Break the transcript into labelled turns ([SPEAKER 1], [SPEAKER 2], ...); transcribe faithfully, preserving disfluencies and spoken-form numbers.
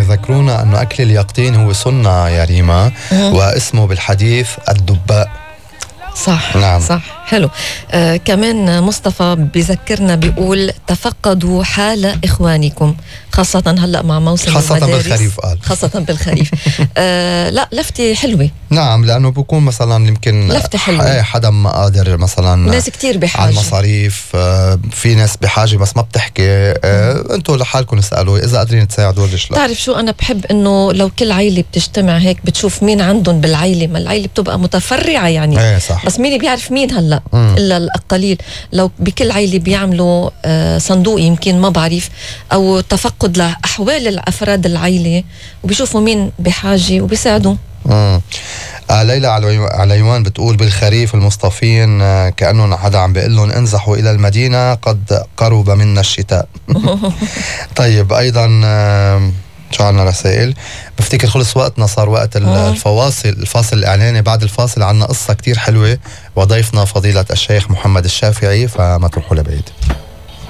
[SPEAKER 1] يذكرونا أنه أكل اليقطين هو سنة يا ريما، واسمه بالحديث الدباء.
[SPEAKER 2] صح
[SPEAKER 1] نعم.
[SPEAKER 2] صح حلو. آه كمان مصطفى بيذكرنا بيقول تفقدوا حال إخوانكم، خاصة هلأ مع موسم
[SPEAKER 1] خاصة
[SPEAKER 2] المدارس،
[SPEAKER 1] بالخريف قال
[SPEAKER 2] خاصة بالخريف. آه لا لفتة حلوة.
[SPEAKER 1] نعم، لأنه بيكون مثلا يمكن
[SPEAKER 2] لفتة حلوة،
[SPEAKER 1] حدا ما قادر مثلا
[SPEAKER 2] ناس كتير بحاجة
[SPEAKER 1] على المصاريف، آه في ناس بحاجة بس ما بتحكي، آه انتوا لحالكم اسألوا إذا قادرين تساعدوا ليش لا.
[SPEAKER 2] تعرف شو أنا بحب إنه لو كل عائلة بتجتمع هيك بتشوف مين عندهم بالعائلة، ما العائلة بتبقى متفرعة يعني.
[SPEAKER 1] ايه صح.
[SPEAKER 2] بس مين بيعرف مين هلأ
[SPEAKER 1] مم.
[SPEAKER 2] إلا القليل. لو بكل عائلة بيعملوا آه صندوق يمكن ما بعرف، أو تفقد لأحوال الأفراد العائلة وبيشوفوا مين بحاجة وبيساعدوا.
[SPEAKER 1] امم آه ليلى عليوان بتقول بالخريف المصطفين آه كأنه حدا عم بيقول لهم انزحوا إلى المدينة قد قرب منا الشتاء. طيب أيضا آه شو عنا رسائل. بفتكر خلص وقتنا، صار وقت الفواصل، الفاصل الإعلاني. بعد الفاصل عنا قصة كتير حلوة وضيفنا فضيلة الشيخ محمد الشافعي، فما تروحوا لبعيد.